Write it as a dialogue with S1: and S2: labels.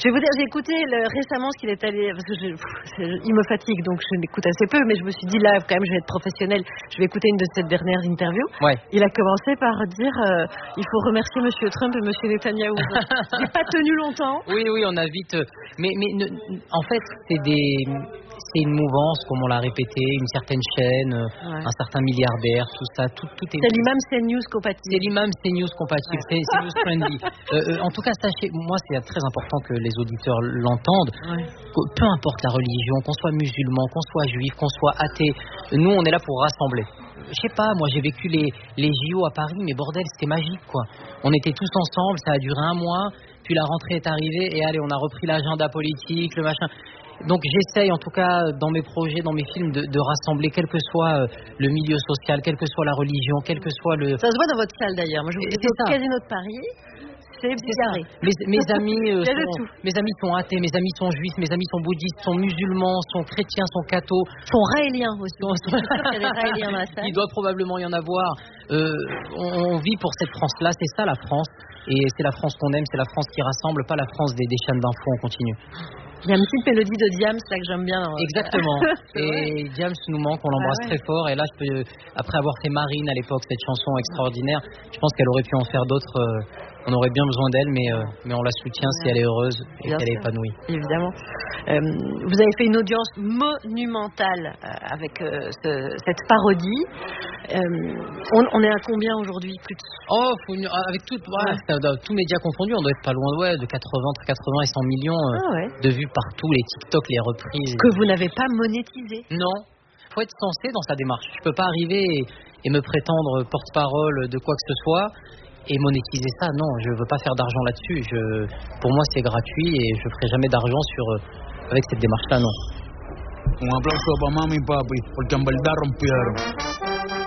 S1: Je vais vous dire, j'ai écouté récemment ce qu'il est allé, parce que il me fatigue, donc je l'écoute assez peu, mais je me suis dit là, quand même, je vais être professionnelle, je vais écouter une de ses dernières interviews.
S2: Ouais.
S1: Il a commencé par dire, il faut remercier Monsieur Trump et Monsieur Netanyahou. J'ai pas tenu longtemps.
S2: Oui, on a vite. Mais en fait, c'est une mouvance, comme on l'a répété, une certaine chaîne, un certain milliardaire, tout ça, tout est.
S1: C'est l'imam CNews compatible.
S2: C'est l'imam CNews compatible, c'est news friendly. En tout cas, sachez, moi, c'est très important que les auditeurs l'entendent.
S1: Ouais.
S2: Peu importe la religion, qu'on soit musulman, qu'on soit juif, qu'on soit athée, nous, on est là pour rassembler. Je sais pas, moi j'ai vécu les JO à Paris, mais bordel, c'était magique quoi. On était tous ensemble, ça a duré un mois, puis la rentrée est arrivée et allez, on a repris l'agenda politique, le machin. Donc j'essaye en tout cas dans mes projets, dans mes films de rassembler quel que soit le milieu social, quelle que soit la religion, quel que soit le...
S1: Ça se voit dans votre salle d'ailleurs. Moi je vous dis au Casino de Paris. C'est bizarre.
S2: Mes amis sont athées, mes amis sont juifs, mes amis sont bouddhistes, sont musulmans, sont chrétiens, sont cathos,
S1: sont raéliens aussi. Je suis sûre qu'il y a des raéliens dans la salle.
S2: Il doit probablement y en avoir. On vit pour cette France-là, c'est ça la France, et c'est la France qu'on aime, c'est la France qui rassemble, pas la France des chaînes d'infos. On continue.
S1: Il y a une petite mélodie de Diams là que j'aime bien.
S2: Exactement. Et Diams nous manque, on l'embrasse très fort. Et là, après avoir fait Marine à l'époque, cette chanson extraordinaire, je pense qu'elle aurait pu en faire d'autres. On aurait bien besoin d'elle, mais on la soutient si elle est heureuse et qu'elle est épanouie.
S1: Évidemment. Vous avez fait une audience monumentale avec cette parodie. On est à combien aujourd'hui? Plus de...
S2: avec tous médias confondus, on doit être pas loin de 80, entre 80 et 100 millions de vues partout, les TikTok, les reprises.
S1: Que vous n'avez pas monétisé.
S2: Non. Il faut être sensé dans sa démarche. Je peux pas arriver et me prétendre porte-parole de quoi que ce soit et monétiser ça. Non, je veux pas faire d'argent là-dessus. Pour moi, c'est gratuit et je ferai jamais d'argent avec cette démarche-là, non.
S3: Un aplauso para mami y papi, porque en verdad rompieron.